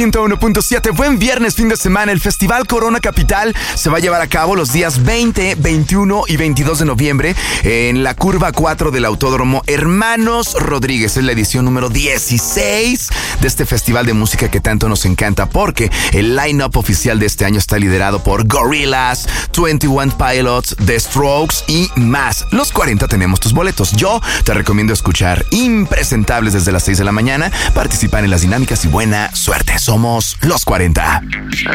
101.7, buen viernes, fin de semana. El Festival Corona Capital se va a llevar a cabo los días 20, 21 y 22 de noviembre en la curva 4 del Autódromo Hermanos Rodríguez. Es la edición número 16 de este festival de música que tanto nos encanta, porque el line-up oficial de este año está liderado por Gorillaz, 21 Pilots, The Strokes y más. Los 40 tenemos tus boletos. Yo te recomiendo escuchar Impresentables desde las 6 de la mañana, participar en las dinámicas y buena suerte. Somos los 40.